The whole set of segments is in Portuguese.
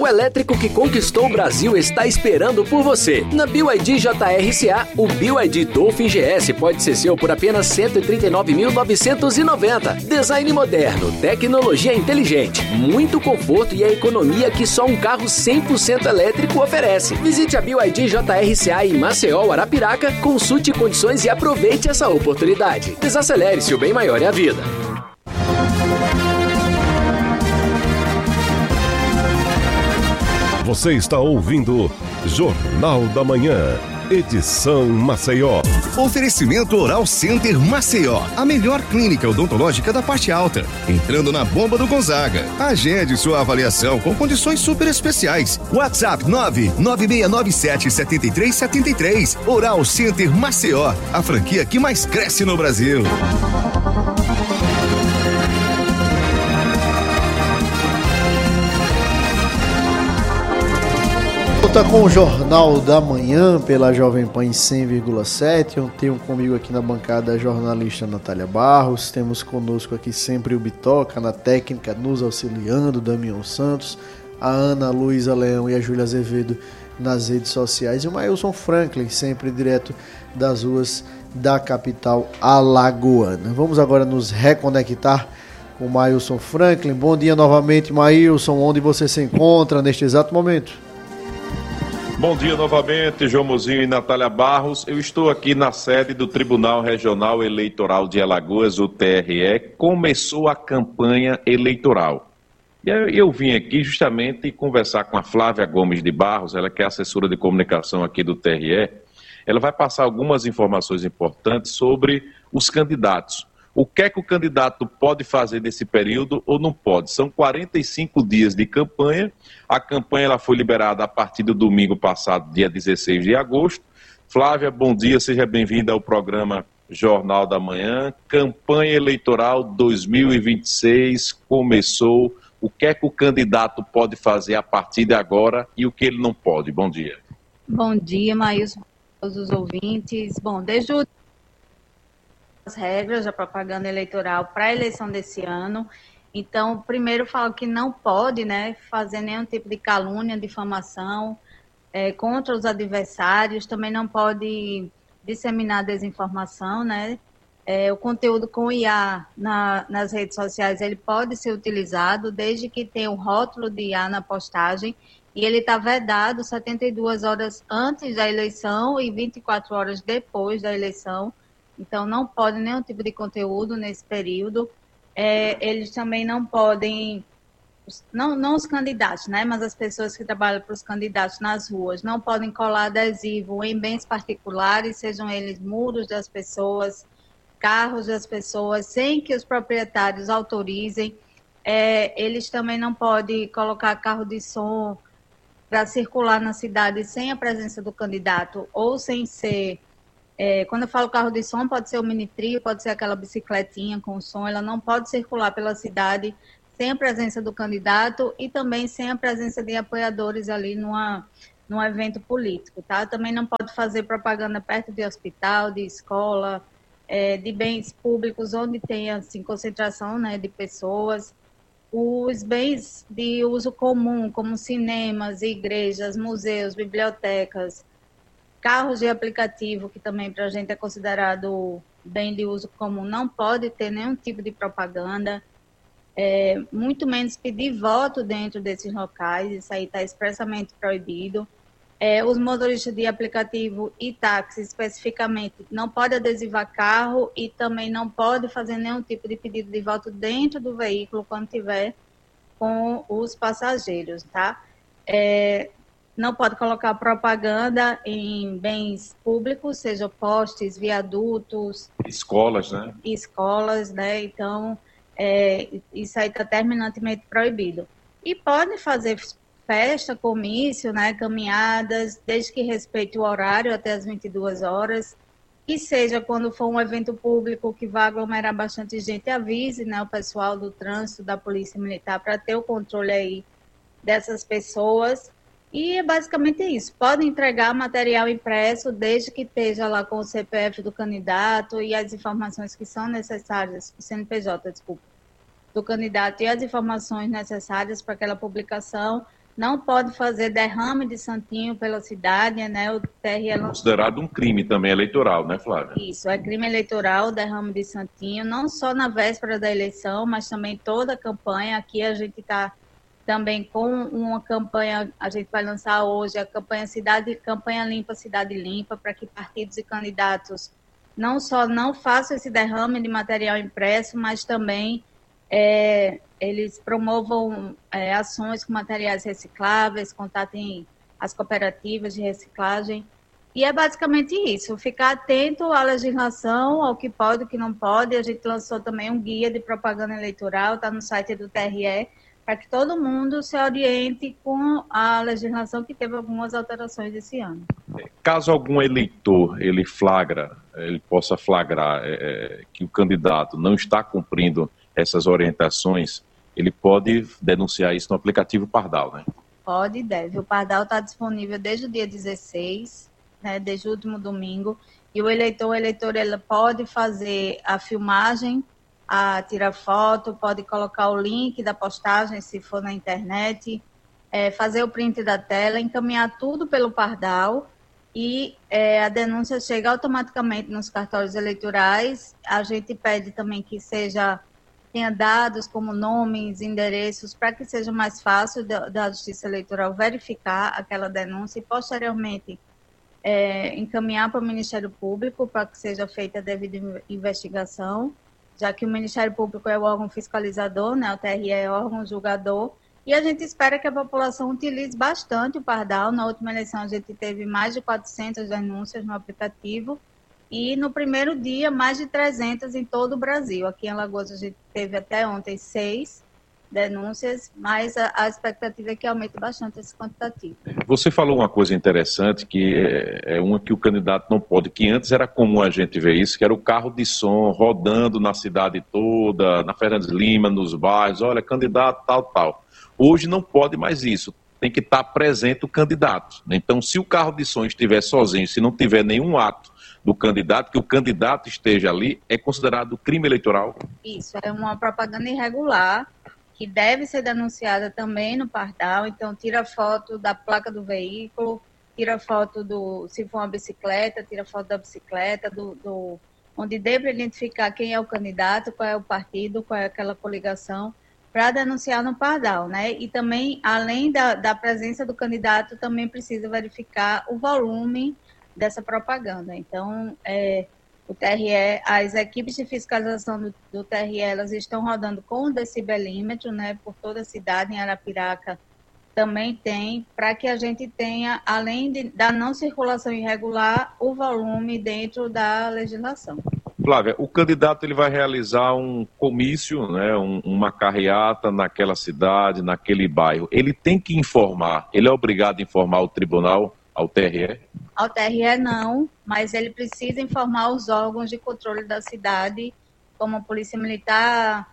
O elétrico que conquistou o Brasil está esperando por você. Na BYD JRCA, o BYD Dolphin GS pode ser seu por apenas R$ 139.990. Design moderno, tecnologia inteligente, muito conforto e a economia que só um carro 100% elétrico oferece. Visite a BYD JRCA em Maceió, Arapiraca, consulte condições e aproveite essa oportunidade. Desacelere-se, o bem maior é a vida. Você está ouvindo Jornal da Manhã, edição Maceió. Oferecimento Oral Center Maceió, a melhor clínica odontológica da parte alta. Entrando na bomba do Gonzaga. Agende sua avaliação com condições super especiais. WhatsApp 99697-7373. Oral Center Maceió, a franquia que mais cresce no Brasil. Volta com o Jornal da Manhã pela Jovem Pan em 100,7. Eu tenho comigo aqui na bancada a jornalista Natália Barros. Temos conosco aqui sempre o Bitoca na técnica, nos auxiliando, Damião Santos, a Ana Luísa Leão e a Júlia Azevedo nas redes sociais. E o Mailson Franklin, sempre direto das ruas da capital alagoana. Vamos agora nos reconectar com o Mailson Franklin. Bom dia novamente, Mailson. Onde você se encontra neste exato momento? Bom dia novamente, João Mozinho e Natália Barros. Eu estou aqui na sede do Tribunal Regional Eleitoral de Alagoas, o TRE. Começou a campanha eleitoral. E eu vim aqui justamente conversar com a Flávia Gomes de Barros, ela que é assessora de comunicação aqui do TRE. Ela vai passar algumas informações importantes sobre os candidatos. O que é que o candidato pode fazer nesse período ou não pode? São 45 dias de campanha. A campanha ela foi liberada a partir do domingo passado, dia 16 de agosto. Flávia, bom dia, seja bem-vinda ao programa Jornal da Manhã. Campanha eleitoral 2026 começou. O que é que o candidato pode fazer a partir de agora e o que ele não pode? Bom dia. Bom dia, Maílson, todos os ouvintes. Bom, desde as regras da propaganda eleitoral para a eleição desse ano. Então, primeiro falo que não pode, fazer nenhum tipo de calúnia, difamação contra os adversários, também não pode disseminar desinformação, o conteúdo com IA nas redes sociais, ele pode ser utilizado desde que tenha um rótulo de IA na postagem e ele está vedado 72 horas antes da eleição e 24 horas depois da eleição. Então, não pode nenhum tipo de conteúdo nesse período. Eles também não podem, não os candidatos, mas as pessoas que trabalham para os candidatos nas ruas, não podem colar adesivo em bens particulares, sejam eles muros das pessoas, carros das pessoas, sem que os proprietários autorizem. Eles também não podem colocar carro de som para circular na cidade sem a presença do candidato ou sem ser... quando eu falo carro de som, pode ser o mini-trio, pode ser aquela bicicletinha com som, ela não pode circular pela cidade sem a presença do candidato e também sem a presença de apoiadores ali num evento político, tá? Também não pode fazer propaganda perto de hospital, de escola, de bens públicos onde tem assim, concentração de pessoas. Os bens de uso comum, como cinemas, igrejas, museus, bibliotecas, carros de aplicativo, que também para a gente é considerado bem de uso comum, não pode ter nenhum tipo de propaganda, muito menos pedir voto dentro desses locais, isso aí está expressamente proibido. Os motoristas de aplicativo e táxi, especificamente, não pode adesivar carro e também não pode fazer nenhum tipo de pedido de voto dentro do veículo quando tiver com os passageiros, tá? Não pode colocar propaganda em bens públicos, seja postes, viadutos. Escolas, né? Escolas, Então, isso aí está terminantemente proibido. E pode fazer festa, comício, caminhadas, desde que respeite o horário até as 22 horas. Que seja quando for um evento público que vai aglomerar bastante gente, avise o pessoal do trânsito, da Polícia Militar, para ter o controle aí dessas pessoas. E é basicamente isso. Pode entregar material impresso desde que esteja lá com o CPF do candidato e as informações que são necessárias, o CNPJ, do candidato e as informações necessárias para aquela publicação. não pode fazer derrame de santinho pela cidade, né? O TRE É considerado um crime também eleitoral, né, Flávia? Isso, é crime eleitoral, derrame de santinho, não só na véspera da eleição, mas também toda a campanha. Aqui a gente está também com uma campanha, a gente vai lançar hoje a campanha Limpa Cidade Limpa, para que partidos e candidatos não só não façam esse derrame de material impresso, mas também eles promovam ações com materiais recicláveis, contatem as cooperativas de reciclagem. E é basicamente isso, ficar atento à legislação, ao que pode e o que não pode. A gente lançou também um guia de propaganda eleitoral, está no site do TRE, para que todo mundo se oriente com a legislação, que teve algumas alterações esse ano. Caso algum eleitor ele possa flagrar que o candidato não está cumprindo essas orientações, ele pode denunciar isso no aplicativo Pardal, né? Pode e deve. O Pardal está disponível desde o dia 16, né, desde o último domingo, e o eleitor ele pode fazer a filmagem, tirar foto, pode colocar o link da postagem, se for na internet, fazer o print da tela, encaminhar tudo pelo Pardal, e a denúncia chega automaticamente nos cartórios eleitorais. A gente pede também que tenha dados como nomes, endereços, para que seja mais fácil da Justiça Eleitoral verificar aquela denúncia e, posteriormente, encaminhar para o Ministério Público para que seja feita a devida investigação, já que o Ministério Público é o órgão fiscalizador, né? O TRE é o órgão julgador, e a gente espera que a população utilize bastante o Pardal. Na última eleição a gente teve mais de 400 denúncias no aplicativo, e no primeiro dia, mais de 300 em todo o Brasil. Aqui em Alagoas, a gente teve até ontem 6 denúncias, mas a expectativa é que aumente bastante esse quantitativo. Você falou uma coisa interessante, que é uma que o candidato não pode, que antes era comum a gente ver isso, que era o carro de som rodando na cidade toda, na Fernandes Lima, nos bairros, olha, candidato tal. Hoje não pode mais isso. Tem que estar presente o candidato. Então, se o carro de som estiver sozinho, se não tiver nenhum ato do candidato, que o candidato esteja ali, é considerado crime eleitoral? Isso, é uma propaganda irregular, que deve ser denunciada também no Pardal. Então, tira foto da placa do veículo, tira foto se for uma bicicleta, tira foto da bicicleta, onde dê para identificar quem é o candidato, qual é o partido, qual é aquela coligação, para denunciar no Pardal, né? E também, além da presença do candidato, também precisa verificar o volume dessa propaganda. Então, o TRE, as equipes de fiscalização do TRE, elas estão rodando com o decibelímetro, né, por toda a cidade. Em Arapiraca também tem, para que a gente tenha, além da não circulação irregular, o volume dentro da legislação. Flávia, o candidato ele vai realizar um comício, né, uma carreata naquela cidade, naquele bairro. Ele tem que informar, ele é obrigado a informar o tribunal, ao TRE? Ao TRE não, mas ele precisa informar os órgãos de controle da cidade, como a Polícia Militar,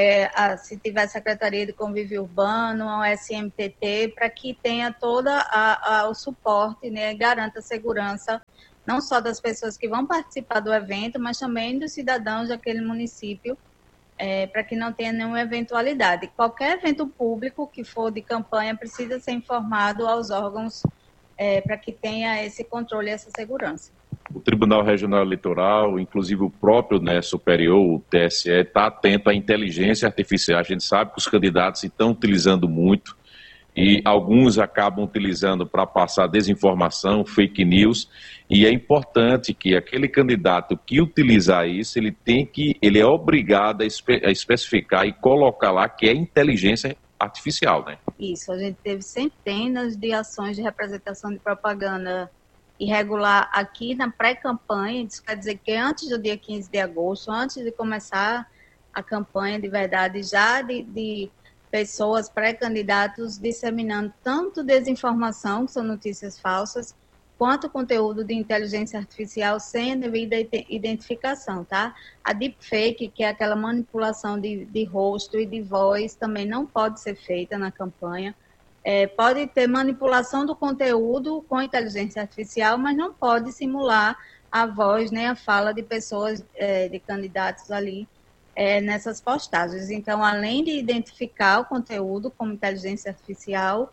se tiver Secretaria de Convívio Urbano, a SMTT, para que tenha todo o suporte, né, garanta a segurança, não só das pessoas que vão participar do evento, mas também dos cidadãos daquele município, para que não tenha nenhuma eventualidade. Qualquer evento público que for de campanha precisa ser informado aos órgãos para que tenha esse controle e essa segurança. O Tribunal Regional Eleitoral, inclusive o próprio, né, superior, o TSE, está atento à inteligência artificial. A gente sabe que os candidatos estão utilizando muito e alguns acabam utilizando para passar desinformação, fake news, e é importante que aquele candidato que utilizar isso, ele é obrigado a especificar e colocar lá que é inteligência artificial, né? Isso, a gente teve centenas de ações de representação de propaganda irregular aqui na pré-campanha. Isso quer dizer que antes do dia 15 de agosto, antes de começar a campanha de verdade, já de pessoas, pré-candidatos, disseminando tanto desinformação, que são notícias falsas, quanto conteúdo de inteligência artificial sem a devida identificação, tá? A deepfake, que é aquela manipulação de rosto e de voz, também não pode ser feita na campanha. Pode ter manipulação do conteúdo com inteligência artificial, mas não pode simular a voz nem a fala de pessoas, de candidatos ali nessas postagens. Então, além de identificar o conteúdo como inteligência artificial,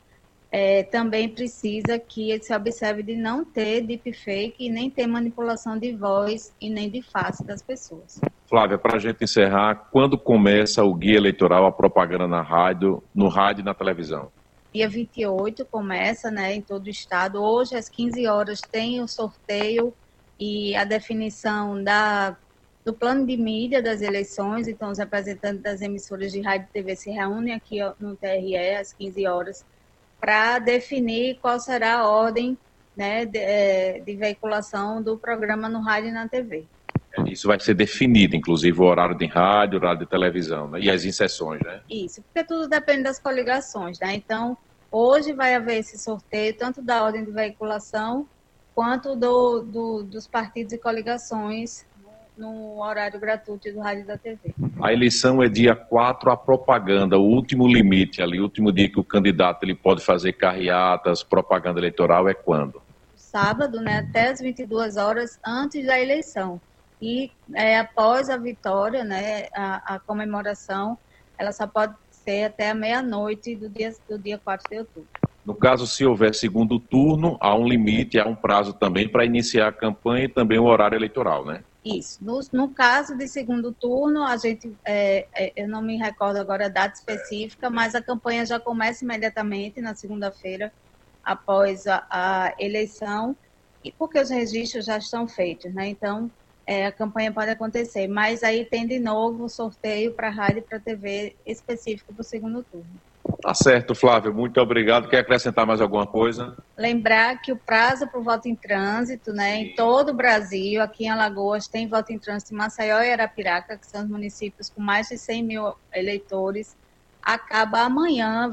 também precisa que se observe de não ter deepfake e nem ter manipulação de voz e nem de face das pessoas. Flávia, para a gente encerrar, quando começa o guia eleitoral, a propaganda no rádio e na televisão? Dia 28 começa, né, em todo o estado. Hoje, às 15 horas, tem o sorteio e a definição do plano de mídia das eleições. Então, os representantes das emissoras de rádio e TV se reúnem aqui no TRE às 15 horas para definir qual será a ordem, né, de veiculação do programa no rádio e na TV. Isso vai ser definido, inclusive o horário de rádio, o horário de televisão, né? E as inserções, né? Isso, porque tudo depende das coligações, né? Então, hoje vai haver esse sorteio, tanto da ordem de veiculação, quanto dos partidos e coligações no horário gratuito do rádio e da TV. A eleição é dia 4, a propaganda, o último limite ali, o último dia que o candidato ele pode fazer carreatas, propaganda eleitoral é quando? Sábado, né, até as 22 horas antes da eleição. E após a vitória, né, a comemoração, ela só pode ser até a meia-noite do dia 4 de outubro. No caso, se houver segundo turno, há um limite, há um prazo também para iniciar a campanha e também o horário eleitoral, né? Isso. No caso de segundo turno, a gente, eu não me recordo agora a data específica, mas a campanha já começa imediatamente na segunda-feira, após a eleição, e porque os registros já estão feitos, né? Então, a campanha pode acontecer, mas aí tem de novo o sorteio para rádio e para TV específico para o segundo turno. Tá certo, Flávio, muito obrigado. Quer acrescentar mais alguma coisa? Lembrar que o prazo para o voto em trânsito, né, em todo o Brasil, aqui em Alagoas, tem voto em trânsito em Maceió e Arapiraca, que são os municípios com mais de 100 mil eleitores, acaba amanhã,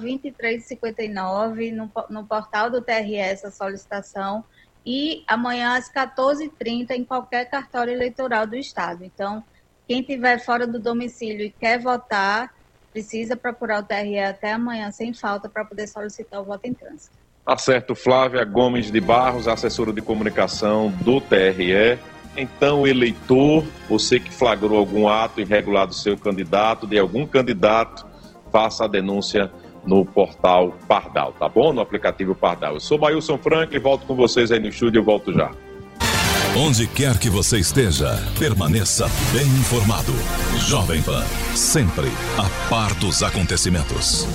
23h59, no portal do TRE, essa solicitação, e amanhã às 14h30 em qualquer cartório eleitoral do estado. Então, quem estiver fora do domicílio e quer votar, precisa procurar o TRE até amanhã, sem falta, para poder solicitar o voto em trânsito. Tá certo, Flávia Gomes de Barros, assessora de comunicação do TRE. Então, eleitor, você que flagrou algum ato irregular do seu candidato, de algum candidato, faça a denúncia no portal Pardal, tá bom? No aplicativo Pardal. Eu sou Mailson Franklin, volto com vocês aí no estúdio, eu volto já. Onde quer que você esteja, permaneça bem informado. Jovem Pan, sempre a par dos acontecimentos.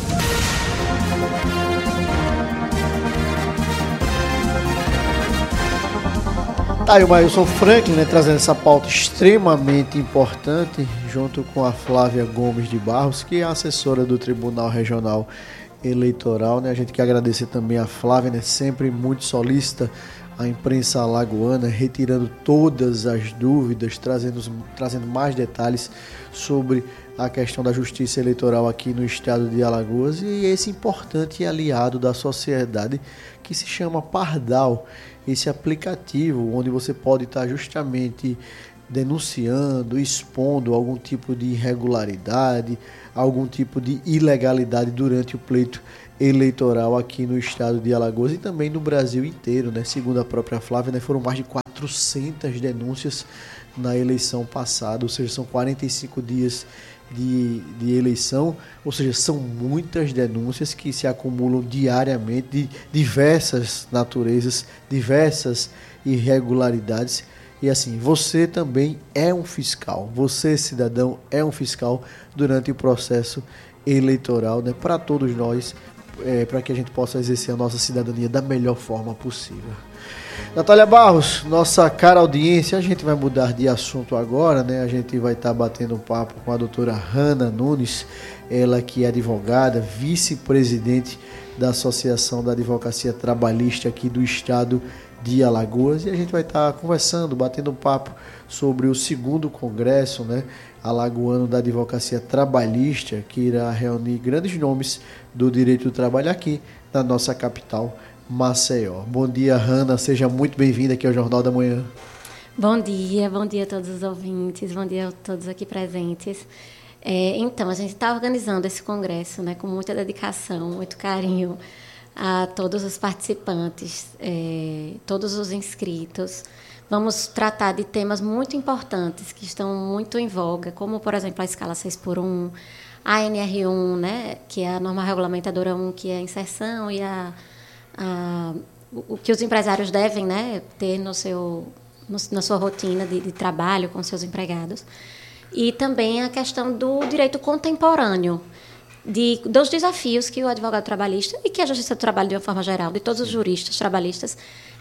Tá aí o Mailson Franklin, né, trazendo essa pauta extremamente importante, junto com a Flávia Gomes de Barros, que é assessora do Tribunal Regional Eleitoral, né? A gente quer agradecer também a Flávia, né, sempre muito solícita à imprensa alagoana, retirando todas as dúvidas, trazendo mais detalhes sobre a questão da justiça eleitoral aqui no estado de Alagoas e esse importante aliado da sociedade que se chama Pardal, esse aplicativo onde você pode estar justamente denunciando, expondo algum tipo de irregularidade, algum tipo de ilegalidade durante o pleito eleitoral aqui no estado de Alagoas e também no Brasil inteiro, né? Segundo a própria Flávia, né, foram mais de 400 denúncias na eleição passada, ou seja, são 45 dias de eleição, ou seja, são muitas denúncias que se acumulam diariamente de diversas naturezas, diversas irregularidades. E assim, você também é um fiscal, você cidadão é um fiscal durante o processo eleitoral, né? Para todos nós, para que a gente possa exercer a nossa cidadania da melhor forma possível. Natália Barros, nossa cara audiência, a gente vai mudar de assunto agora, né? A gente vai estar batendo um papo com a doutora Hanna Nunes, ela que é advogada, vice-presidente da Associação da Advocacia Trabalhista aqui do estado de Alagoas, e a gente vai estar conversando, batendo um papo sobre o segundo congresso, né, alagoano da Advocacia Trabalhista, que irá reunir grandes nomes do direito do trabalho aqui na nossa capital, Maceió. Bom dia, Hanna, seja muito bem-vinda aqui ao Jornal da Manhã. Bom dia a todos os ouvintes, bom dia a todos aqui presentes. Então, a gente está organizando esse congresso, né, com muita dedicação, muito carinho a todos os participantes, todos os inscritos. Vamos tratar de temas muito importantes que estão muito em voga, como, por exemplo, a escala 6x1, a NR1, né, que é a norma regulamentadora 1, que é a inserção e o que os empresários devem, né, ter na sua rotina de trabalho com seus empregados. E também a questão do direito contemporâneo, dos desafios que o advogado trabalhista e que a Justiça do Trabalho, de uma forma geral, de todos os juristas trabalhistas,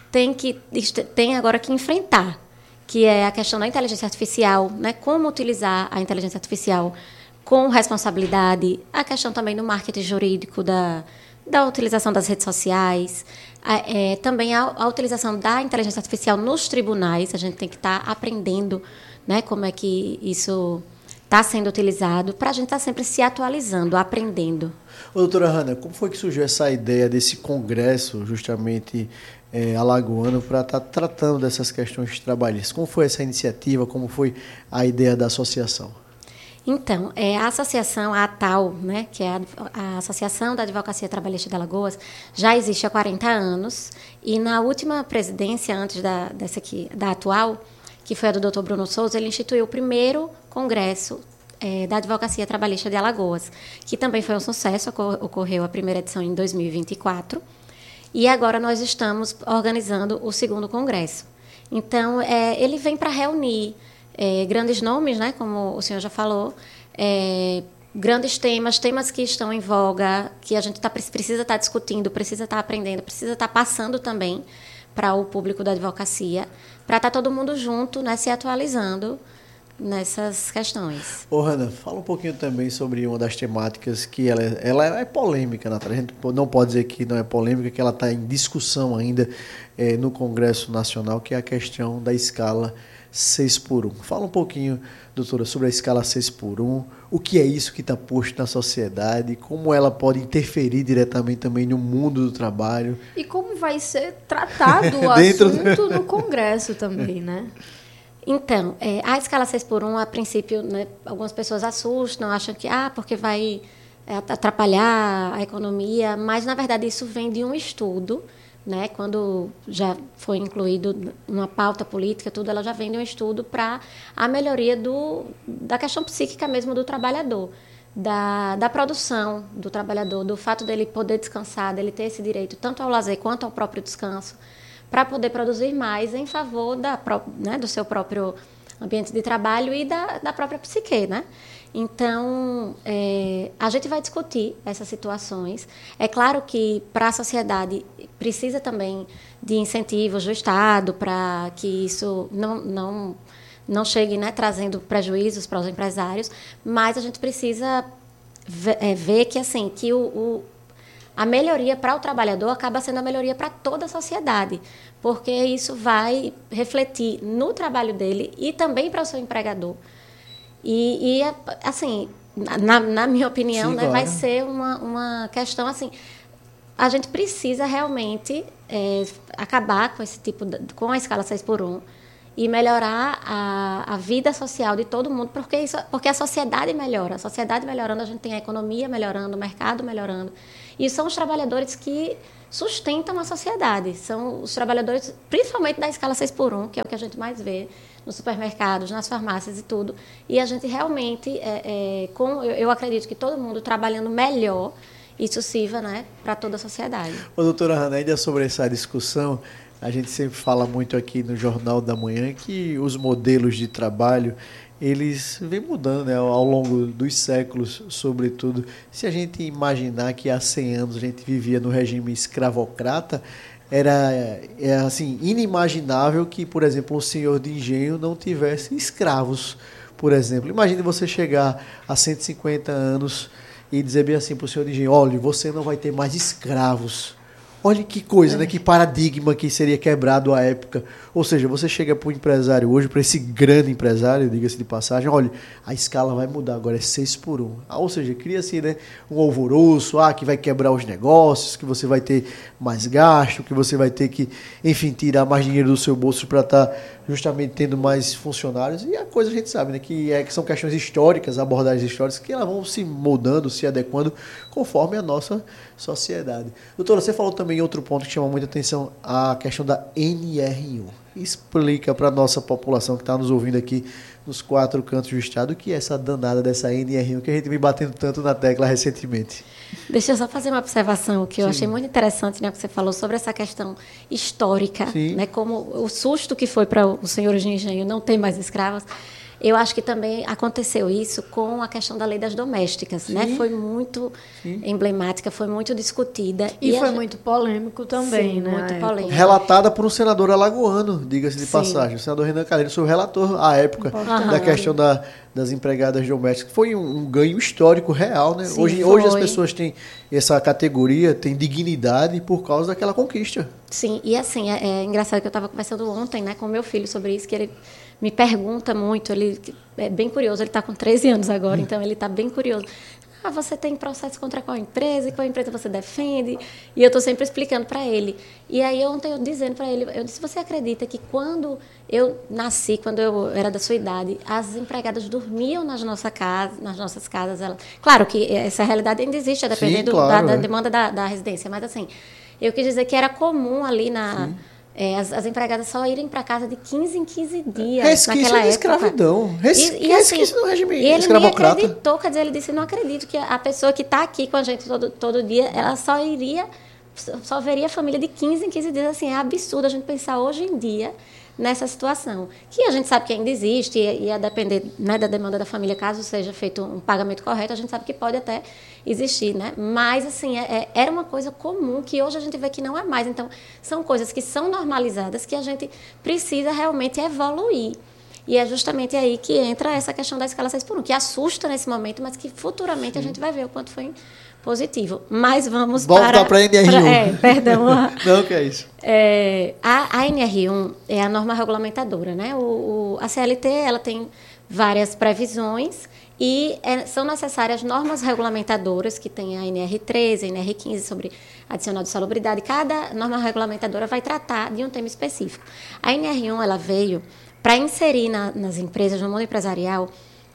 tem agora que enfrentar, que é a questão da inteligência artificial, né? Como utilizar a inteligência artificial com responsabilidade, a questão também do marketing jurídico, da utilização das redes sociais, também a utilização da inteligência artificial nos tribunais. A gente tem que estar aprendendo, né, como é que isso está sendo utilizado, para a gente estar sempre se atualizando, aprendendo. Ô, doutora Hanna, como foi que surgiu essa ideia desse congresso, justamente alagoano, para estar tratando dessas questões trabalhistas? Como foi essa iniciativa? Como foi a ideia da associação? Então, a associação, a ATAL, né, que é a Associação da Advocacia Trabalhista de Alagoas, já existe há 40 anos, e na última presidência, antes da atual, que foi a do Dr. Bruno Souza, ele instituiu o primeiro congresso da Advocacia Trabalhista de Alagoas, que também foi um sucesso, ocorreu a primeira edição em 2024, e agora nós estamos organizando o segundo congresso. Então, ele vem para reunir grandes nomes, né, como o senhor já falou, grandes temas que estão em voga, que a gente precisa estar discutindo, precisa estar aprendendo, precisa estar passando também para o público da advocacia, para estar todo mundo junto, né, se atualizando nessas questões. Ô, Hanna, fala um pouquinho também sobre uma das temáticas que ela é polêmica, Natália. A gente não pode dizer que não é polêmica, que ela está em discussão ainda no Congresso Nacional, que é a questão da escala 6x1. Fala um pouquinho, doutora, sobre a escala 6x1, o que é isso que está posto na sociedade, como ela pode interferir diretamente também no mundo do trabalho. E como vai ser tratado o assunto no Congresso também, né? Então, a escala 6x1, a princípio, né, algumas pessoas assustam, acham que porque vai atrapalhar a economia, mas, na verdade, isso vem de um estudo, né, quando já foi incluído numa pauta política, tudo, ela já vem de um estudo para a melhoria da questão psíquica mesmo do trabalhador, da produção do trabalhador, do fato dele poder descansar, dele ter esse direito tanto ao lazer quanto ao próprio descanso, para poder produzir mais em favor do seu próprio ambiente de trabalho e da própria psique, né? Então, a gente vai discutir essas situações. É claro que, para a sociedade, precisa também de incentivos do Estado para que isso não chegue, né, trazendo prejuízos para os empresários, mas a gente precisa ver que, assim, que a melhoria para o trabalhador acaba sendo a melhoria para toda a sociedade, porque isso vai refletir no trabalho dele e também para o seu empregador. E assim, na minha opinião, sim, né, claro, vai ser uma questão assim, a gente precisa realmente acabar com esse com a escala 6x1 e melhorar a vida social de todo mundo, porque a sociedade melhora. A sociedade melhorando, a gente tem a economia melhorando, o mercado melhorando. E são os trabalhadores que sustentam a sociedade. São os trabalhadores, principalmente da escala 6x1, que é o que a gente mais vê nos supermercados, nas farmácias e tudo. E a gente realmente, eu acredito que todo mundo trabalhando melhor, isso sirva, né, para toda a sociedade. Ô, doutora Hanna, ainda sobre essa discussão, a gente sempre fala muito aqui no Jornal da Manhã que os modelos de trabalho, eles vêm mudando, né, ao longo dos séculos, sobretudo. Se a gente imaginar que há 100 anos a gente vivia no regime escravocrata, era assim, inimaginável que, por exemplo, um senhor de engenho não tivesse escravos, por exemplo. Imagine você chegar a 150 anos e dizer bem assim para o senhor de engenho: olha, você não vai ter mais escravos. Olha que coisa, né? Que paradigma que seria quebrado à época. Ou seja, você chega para o empresário hoje, para esse grande empresário, diga-se de passagem, olha, a escala vai mudar, agora é 6x1. Ou seja, cria-se, né, um alvoroço, que vai quebrar os negócios, que você vai ter mais gasto, que você vai ter que, enfim, tirar mais dinheiro do seu bolso para estar justamente tendo mais funcionários. E a coisa a gente sabe, né, que são questões históricas, abordagens históricas, que elas vão se moldando, se adequando conforme a nossa sociedade. Doutora, você falou também também outro ponto que chama muita atenção, a questão da NR1. Explica para a nossa população que está nos ouvindo aqui nos 4 cantos do estado o que é essa danada dessa NR1 que a gente vem batendo tanto na tecla recentemente. Deixa eu só fazer uma observação que eu achei muito interessante, né, que você falou sobre essa questão histórica, né, como o susto que foi para os senhores de engenho não ter mais escravos. Eu acho que também aconteceu isso com a questão da lei das domésticas, né? Foi muito emblemática, foi muito discutida. E foi muito polêmico também, né? Muito polêmico. Relatada por um senador alagoano, diga-se de passagem. O senador Renan Calheiros foi o relator, à época, da questão das empregadas domésticas. Foi um ganho histórico real, né? Hoje as pessoas têm essa categoria, têm dignidade por causa daquela conquista. Sim, e assim, é engraçado que eu estava conversando ontem, né, com meu filho sobre isso, que ele me pergunta muito, ele é bem curioso, ele está com 13 anos agora, então ele está bem curioso. Você tem processo contra qual empresa? E qual empresa você defende? E eu estou sempre explicando para ele. E aí ontem eu dizendo para ele, eu disse, você acredita que quando eu nasci, quando eu era da sua idade, as empregadas dormiam nas nossas casas? Claro que essa realidade ainda existe, a depender da demanda da residência, mas assim, eu quis dizer que era comum ali as empregadas só irem para casa de 15 em 15 dias. Resquício de escravidão. Resquício do regime escravocrata. Ele acreditou, quer dizer, ele disse, não acredito que a pessoa que está aqui com a gente todo dia, ela só veria a família de 15 em 15 dias. Assim, é absurdo a gente pensar hoje em dia nessa situação, que a gente sabe que ainda existe e a depender, né, da demanda da família, caso seja feito um pagamento correto, a gente sabe que pode até existir, né? Mas, assim, era uma coisa comum que hoje a gente vê que não é mais. Então, são coisas que são normalizadas que a gente precisa realmente evoluir. E é justamente aí que entra essa questão da escala 6x1, que assusta nesse momento, mas que futuramente a gente vai ver o quanto foi positivo. Mas vamos voltar para a NR1. Perdão. Não, que é isso. A NR1 é a norma regulamentadora, né? A CLT ela tem várias previsões e são necessárias normas regulamentadoras, que tem a NR13, a NR15 sobre adicional de salubridade. Cada norma regulamentadora vai tratar de um tema específico. A NR1 ela veio para inserir nas empresas, no mundo empresarial,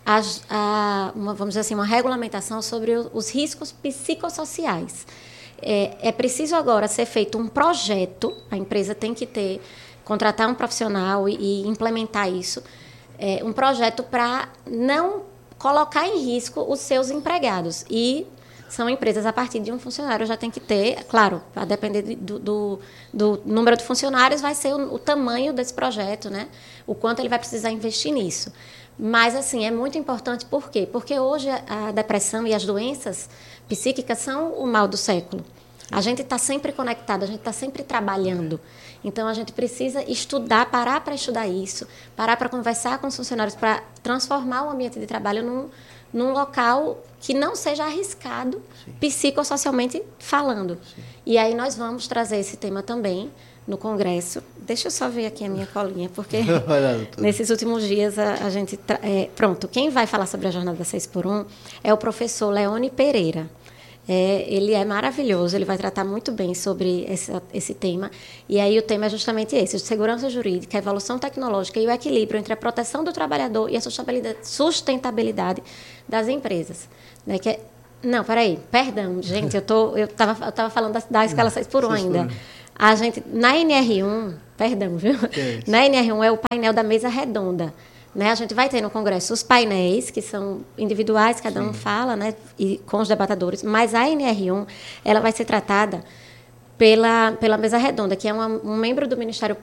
vamos dizer assim, uma regulamentação sobre os riscos psicossociais. É preciso agora ser feito um projeto, a empresa tem que contratar um profissional e implementar isso, um projeto para não colocar em risco os seus empregados. E são empresas a partir de um funcionário, já tem que ter, claro, a depender do número de funcionários, vai ser o tamanho desse projeto, né? O quanto ele vai precisar investir nisso. Mas, assim, é muito importante, por quê? Porque hoje a depressão e as doenças psíquicas são o mal do século. A gente está sempre conectado, a gente está sempre trabalhando. Então, a gente precisa parar para estudar isso, parar para conversar com os funcionários, para transformar o ambiente de trabalho num local que não seja arriscado, psicossocialmente falando. E aí nós vamos trazer esse tema também no Congresso. Deixa eu só ver aqui a minha colinha, porque nesses últimos dias a gente... pronto, quem vai falar sobre a jornada 6x1 é o professor Leone Pereira. Ele é maravilhoso, ele vai tratar muito bem sobre esse tema. E aí o tema é justamente esse: segurança jurídica, a evolução tecnológica e o equilíbrio entre a proteção do trabalhador e a sustentabilidade das empresas. Né? Não, perdão, gente, eu estava falando da escala 6x1 ainda. A gente, na NR1, perdão, viu? Na NR1 é o painel da mesa redonda. Né? A gente vai ter no Congresso os painéis, que são individuais, cada um fala, né? E com os debatedores, mas a NR1 ela vai ser tratada pela mesa redonda, que é um membro do Ministério